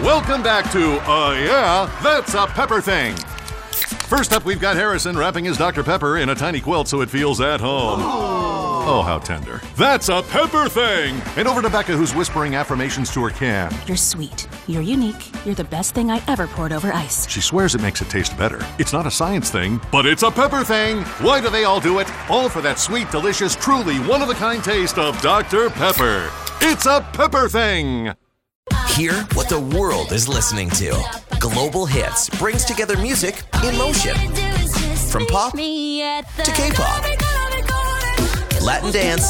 Welcome back to Yeah, That's a Pepper Thing. First up, we've got Harrison wrapping his Dr. Pepper in a tiny quilt so it feels at home. Oh, how tender. That's a Pepper Thing! And over to Becca, who's whispering affirmations to her can. You're sweet. You're unique. You're the best thing I ever poured over ice. She swears it makes it taste better. It's not a science thing, but it's a pepper thing. Why do they all do it? All for that sweet, delicious, truly one-of-a-kind taste of Dr. Pepper. It's a Pepper Thing! Hear what the world is listening to. Global Hits brings together music in motion. From pop to K-pop, Latin dance,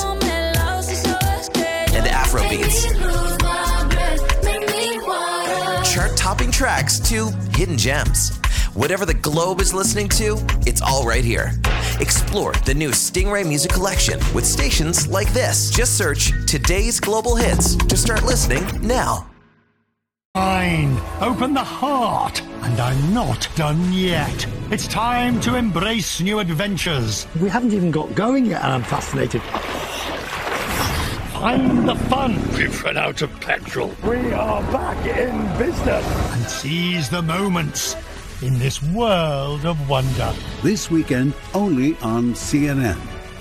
and Afrobeats. Chart-topping tracks to hidden gems. Whatever the globe is listening to, it's all right here. Explore the new Stingray Music Collection with stations like this. Just search Today's Global Hits to start listening now. Fine. Open the heart. And I'm not done yet. It's time to embrace new adventures. We haven't even got going yet, and I'm fascinated. Find the fun. We've run out of petrol. We are back in business. And seize the moments in this world of wonder. This weekend, only on CNN.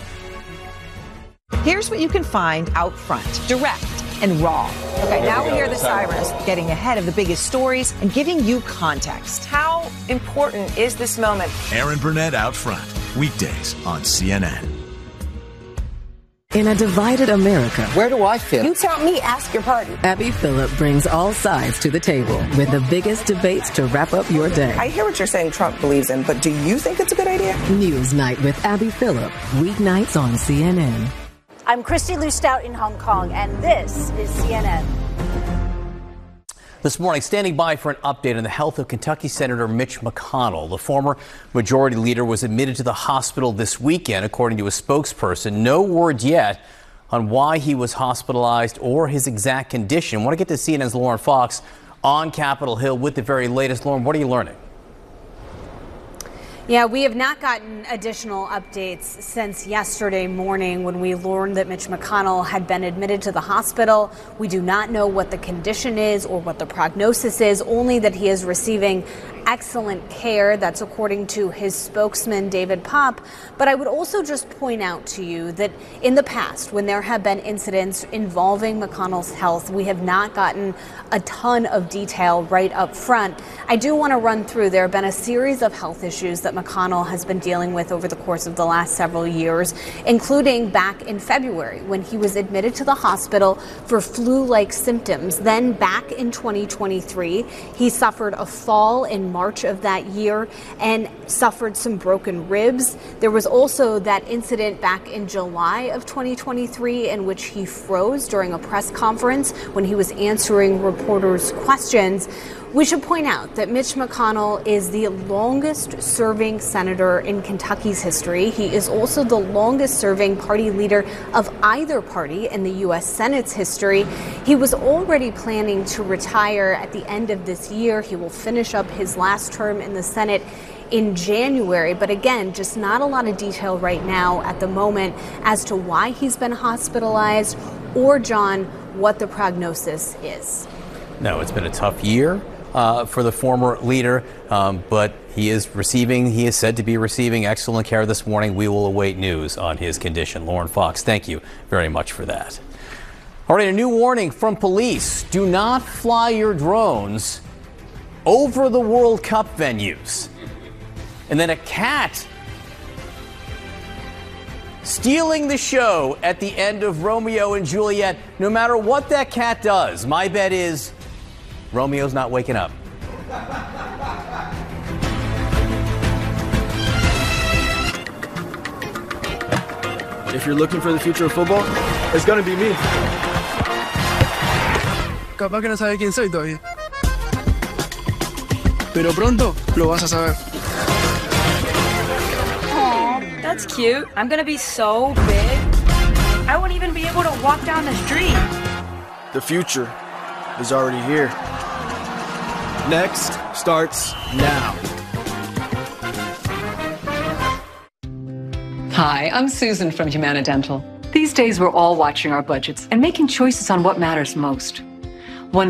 Here's what you can find out front. Direct and raw. Okay, now we hear the sirens getting ahead of the biggest stories and giving you context. How important is this moment? Aaron Burnett Out Front, weekdays on CNN. In a divided America, where do I fit? You tell me, ask your party. Abby Phillip brings all sides to the table with the biggest debates to wrap up your day. I hear what you're saying Trump believes in, but do you think it's a good idea? Newsnight with Abby Phillip, weeknights on CNN. I'm Christy Lou Stout in Hong Kong, and this is CNN. This morning, standing by for an update on the health of Kentucky Senator Mitch McConnell. The former majority leader was admitted to the hospital this weekend, according to a spokesperson. No word yet on why he was hospitalized or his exact condition. I want to get to CNN's Lauren Fox on Capitol Hill with the very latest. Lauren, what are you learning? Yeah, we have not gotten additional updates since yesterday morning when we learned that Mitch McConnell had been admitted to the hospital. We do not know what the condition is or what the prognosis is, only that he is receiving excellent care. That's according to his spokesman, David Popp. But I would also just point out to you that in the past, when there have been incidents involving McConnell's health, we have not gotten a ton of detail right up front. I do want to run through. There have been a series of health issues that McConnell has been dealing with over the course of the last several years, including back in February when he was admitted to the hospital for flu-like symptoms. Then back in 2023, he suffered a fall in March of that year and suffered some broken ribs. There was also that incident back in July of 2023 in which he froze during a press conference when he was answering reporters' questions. We should point out that Mitch McConnell is the longest serving senator in Kentucky's history. He is also the longest serving party leader of either party in the U.S. Senate's history. He was already planning to retire at the end of this year. He will finish up his last term in the Senate in January. But again, just not a lot of detail right now at the moment as to why he's been hospitalized or, John, what the prognosis is. No, it's been a tough year for the former leader, but he is said to be receiving excellent care this morning. We will await news on his condition. Lauren Fox, thank you very much for that. All right, a new warning from police. Do not fly your drones over the World Cup venues. And then a cat stealing the show at the end of Romeo and Juliet. No matter what that cat does, my bet is Romeo's not waking up. If you're looking for the future of football, it's gonna be me. Capaz que no sabe quién soy todavía. Pero pronto lo vas a saber. Aw, that's cute. I'm gonna be so big. I won't even be able to walk down the street. The future is already here. Next starts now. Hi, I'm Susan from Humana Dental. These days, we're all watching our budgets and making choices on what matters most.